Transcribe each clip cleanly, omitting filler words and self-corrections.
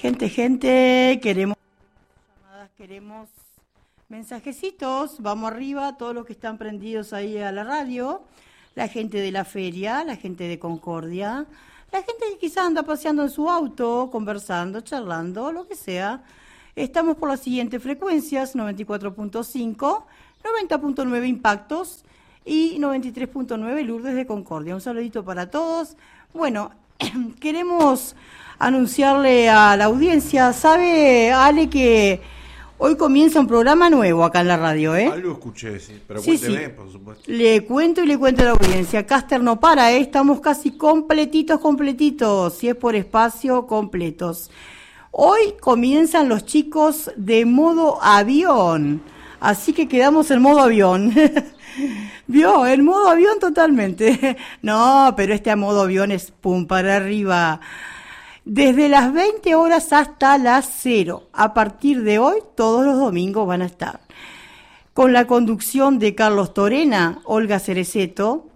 Gente, queremos llamadas, queremos mensajecitos. Vamos arriba, todos los que están prendidos ahí a la radio, la gente de la feria, la gente de Concordia, la gente que quizás anda paseando en su auto, conversando, charlando, lo que sea. Estamos por las siguientes frecuencias: 94.5, 90.9 Impactos y 93.9 Lourdes de Concordia. Un saludito para todos. Bueno, queremos anunciarle a la audiencia, ¿sabe, Ale, que hoy comienza un programa nuevo acá en la radio, ¿eh? Algo escuché, sí, pero Sí, cuénteme, sí. por supuesto. Le cuento a la audiencia. Caster no para, ¿eh? Estamos casi completitos. Si es por espacio, completos. Hoy comienzan los chicos de modo avión, así que quedamos en modo avión. ¿Vio? En modo avión totalmente. No, pero este modo avión es pum para arriba. Desde las 20 horas hasta las 0. A partir de hoy, todos los domingos van a estar. Con la conducción de Carlos Torena, Olga Cereceto,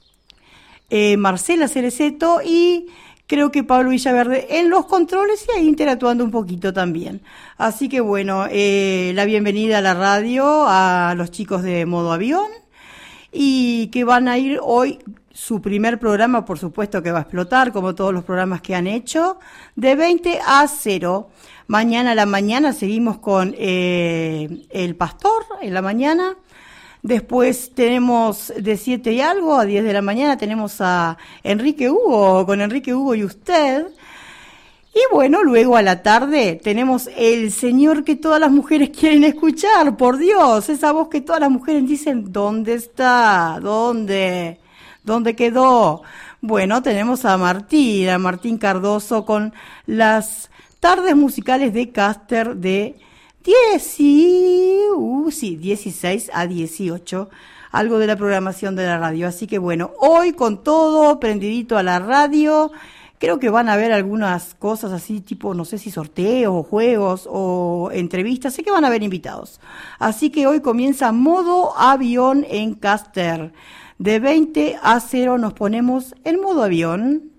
Marcela Cereceto y creo que Pablo Villaverde en los controles y ahí interactuando un poquito también. Así que bueno, la bienvenida a la radio a los chicos de modo avión y que van a ir hoy. Su primer programa, por supuesto, que va a explotar, como todos los programas que han hecho, de 20 a 0. Mañana a la mañana seguimos con El Pastor, en la mañana. Después tenemos de 7 y algo a 10 de la mañana, tenemos a Enrique Hugo, con Enrique Hugo y usted. Y bueno, luego a la tarde tenemos el señor que todas las mujeres quieren escuchar, por Dios, esa voz que todas las mujeres dicen, ¿dónde está? ¿Dónde quedó? Bueno, tenemos a Martín Cardoso con las tardes musicales de Caster de 16 a 18, algo de la programación de la radio. Así que bueno, hoy con todo prendidito a la radio, creo que van a haber algunas cosas así, tipo, no sé si sorteos o juegos o entrevistas, sé que van a haber invitados. Así que hoy comienza modo avión en Caster. De 20 a 0 nos ponemos en modo avión.